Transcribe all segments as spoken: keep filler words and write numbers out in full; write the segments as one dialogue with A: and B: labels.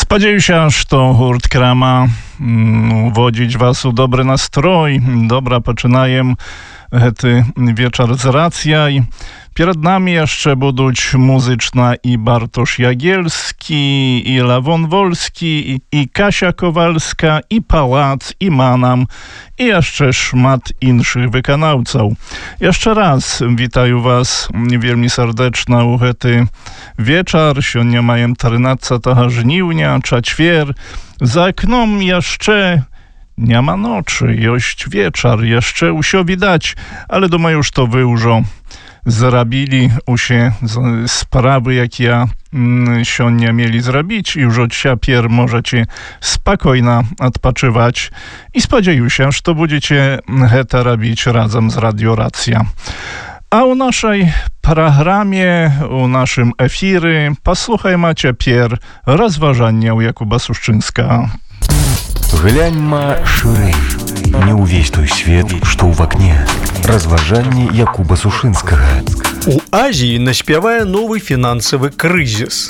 A: Спадзяюся, што гурт Крама уводзіць вас у добры настрой. Добра, пачынаем гэты вечар з рацыяй. Перад намі яшчэ будуць музычна і Бартош Ягельскі, і Лавон Вольскі, і Кася Кowalska, і Палац, і Манам, і яшчэ шмат іншых выканаўцаў. Яшчэ раз вітаю вас вельмі сардэчна ў гэты вечар. Сёння маем трынаццатага жніўня, чацвер. За акном яшчэ няма ночы, ёсць вечар, яшчэ ўсё відаць, але думаю, што вы ўжо зарабілі усе справы, якія сёння мелі зрабіць, і ўжо цяпер можаце спакойна адпачываць. І спадзяюся, што будзеце гэта рабіць разам з Радыё Рацыя. А ў нашай праграме, у нашым эфіры паслухайма цяпер разважанняў Якуба Сушчынскага.
B: Гляньма шырэй. Не ўвесь той свет, што ў вакне. Разважанні Якуба Сушчынскага.
C: У Азіі наспявае новы фінансавы крызіс.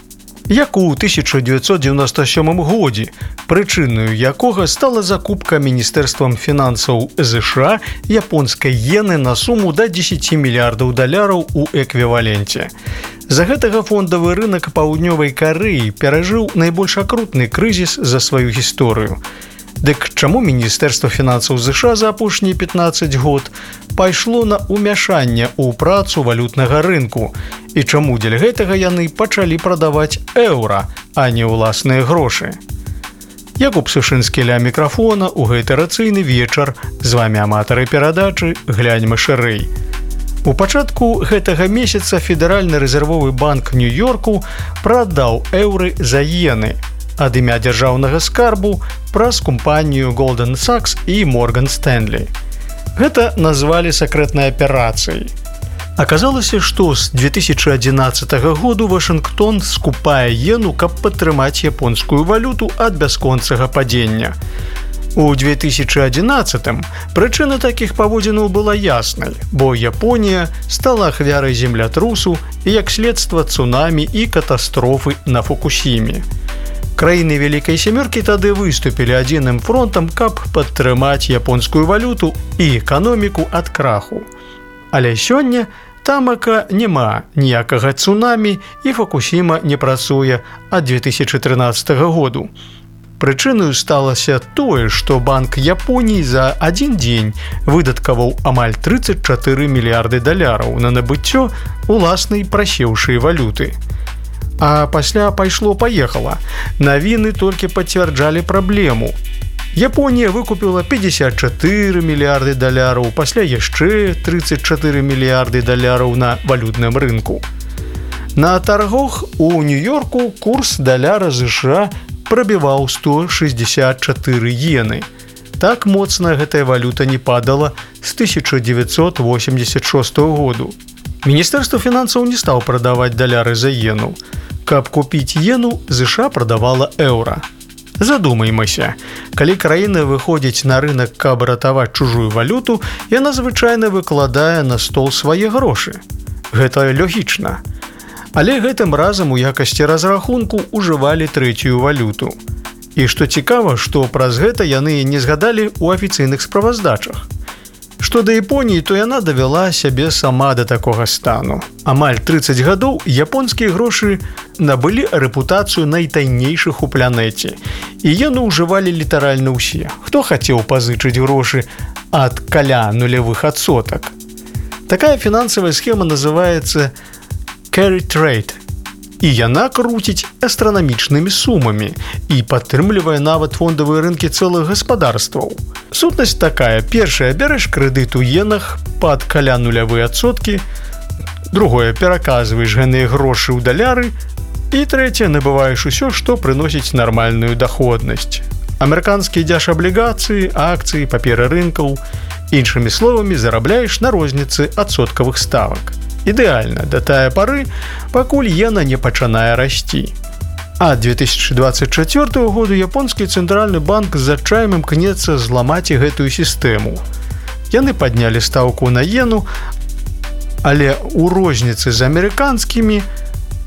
C: Як у тысяча дзевяцьсот дзевяноста сёмым годзе, прычынаю якога стала закупка Міністэрствам фінансаў ЗША японскай йены на суму да дзесяці мільярдаў даляраў у эквіваленце. З-за гэтага фондавы рынак паўднёвай Карэі перажыў найбольш акрутны крызіс за сваю гісторыю. Дык чаму Міністэрства фінансаў ЗША за апошнія пятнаццаць год пайшло на ўмяшанне ў працу валютнага рынку? І чаму дзеля гэтага яны пачалі прадаваць еўра, а не ўласныя грошы? Якуб Сушчынскі ля мікрафона ў гэты рацыйны вечар. З вамі аматары перадачы «Гляньма шырэй». У пачатку гэтага месяца Федэральны рэзервовы банк Нью-Йорку прадаў еўры за йены ад імя дзяржаўнага скарбу праз кампанію Goldman Sachs і Morgan Stanley. Гэта назвалі сакрэтнай аперацыяй. Аказалася, што з две тысячы адзінаццатага году Вашынгтон скупае йену, каб падтрымаць японскую валюту ад бясконцага падзення. У две тысячы адзінаццатым прычына такіх паводзінаў была яснай, бо Японія стала ахвярай землятрусу і, як следства, цунамі і катастрофы на Фукусіме. Краіны Вялікай сямёркі тады выступілі адзіным фронтам, каб падтрымаць японскую валюту і эканоміку ад краху. Але сёння тамака няма ніякага цунамі і Фукусіма не працуе ад две тысячы трынаццатага году. Прычынаю сталася тое, што Банк Японіі за адзін дзень выдаткаваў амаль трыццаць чатыры мільярды даляраў на набыццё уласнай прасеўшай валюты. А пасля пайшло-паехала. Навіны толькі пацвярджалі праблему. Японія выкупіла пятьдесят чатыры мільярды даляраў, пасля яшчэ трыццаць чатыры мільярды даляраў на валютным рынку. На таргах у Нью-Йорку курс даляра ЗША прабіваў сто шэсцьдзесят чатыры йены. Так моцна гэтая валюта не падала з тысяча дзевяцьсот восемьдесят шостага году. Міністэрства фінансаў не стаў прадаваць даляры за йену. Каб купіць йену, ЗША прадавала еўра. Задумаймася, калі краіна выходзіць на рынок, каб ратаваць чужую валюту, яна звычайна выкладае на стол свае грошы. Гэта логічна. Але гэтым разам у якасці разрахунку ўжывалі трэцюю валюту. І што цікава, што праз гэта яны не згадалі ў афіцыйных справаздачах. Што да Японіі, то яна давяла сябе сама да такога стану. Амаль трыццаць гадоў японскія грошы набылі рэпутацыю найтайнейшых у планеце. І яны ўжывалі літаральна ўсе. Хто хацеў пазычыць грошы ад каля нулявых адсотак. Такая фінансавая схема называецца carry trade. І яна круціць астранамічнымі сумамі і падтрымлівае нават фондавыя рынкі цэлых гаспадарстваў. Сутнасць такая: першае, бярэш крэдыт у йенах пад каля нулявыя адсоткі, другое, пераказваеш гэтыя грошы ў даляры, і трэцяе, набываеш усё, што прыносіць нармальную даходнасць. Амерыканскія дзяржаблігацыі, акцыі, паперы рынкаў. Іншымі словамі, зарабляеш на розніцы адсоткавых ставак. Ідэальна да тая пары, пакуль йена не пачынае расці. А две тысячы дваццаць чацвёртага году японскі цэнтральны банк з адчаем імкнецца зламаць і гэтую сістэму. Яны паднялі стаўку на йену, але ў розніцы з амерыканскімі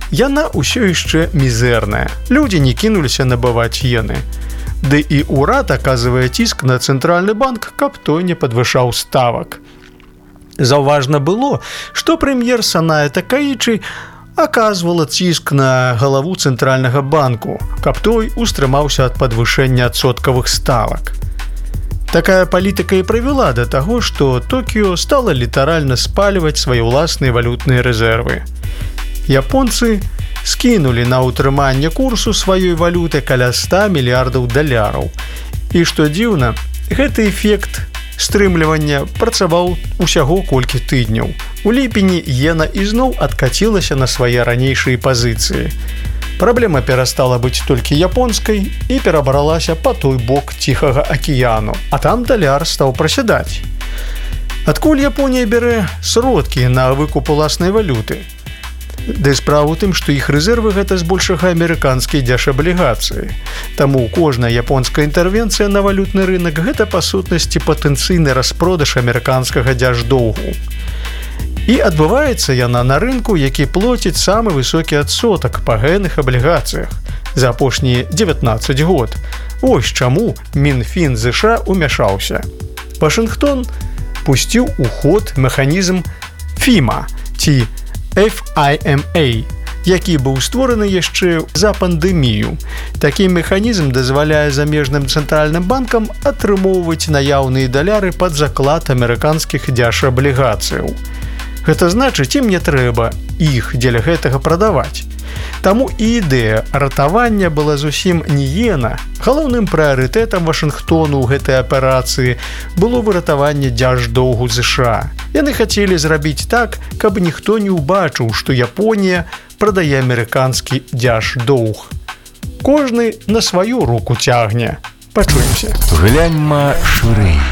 C: яна ўсё яшчэ мізэрная. Людзі не кінуліся набываць іены. Ды і ўрад аказвае ціск на цэнтральны банк, каб той не падвышаў ставак. Заўважна было, што прэм'ер Саная Такаічы аказвала ціск на галаву цэнтральнага банку, каб той устрымаўся ад падвышэння адсоткавых ставак. Такая палітыка і прывяла да таго, што Токіё стала літаральна спальваць свае ўласныя валютныя рэзервы. Японцы скінулі на ўтрыманне курсу сваёй валюты каля ста мільярдаў даляраў. І што дзіўна, гэты эфект стрымлівання працаваў усяго колькі тыдняў. У ліпені іена ізноў адкацілася на свае ранейшыя пазіцыі. Праблема перастала быць толькі японскай і перабралася па той бок Ціхага акіяну, а там даляр стаў прасядаць. Адкуль Японія бярэ сродкі на выкуп уласнай валюты? Ды справа ў тым, што іх рэзервы гэта збольшага амерыканскія дзяржаблігацыі. Таму кожная японская інтэрвенцыя на валютны рынок гэта па сутнасці патэнцыйны распродаж амерыканскага дзярждоўгу. І адбываецца яна на рынку, які плоціць самы высокі адсотак па гэнных аблігацыях за апошнія дзевятнаццаць год. Вось чаму Мінфін ЗША умяшаўся. Вашынгтон пусціў у ход механізм фіма ці эф ай эм эй, які быў створаны яшчэ за пандэмію. Такі механізм дазваляе замежным цэнтральным банкам атрымоўваць наяўныя даляры пад заклад амерыканскіх дзяржаблігацыяў. Гэта значыць, ім не трэба іх дзеля гэтага прадаваць. Таму і ідэя ратавання была зусім не іена. Галоўным прыярытэтам Вашынгтону ў гэтай аперацыі было выратаванне дзярждоўгу ЗША. Яны хацелі зрабіць так, каб ніхто не ўбачыў, што Японія прадае амерыканскі дзярждоўг. Кожны на сваю руку цягне. Пачуемся.
B: Гляньма шырэй.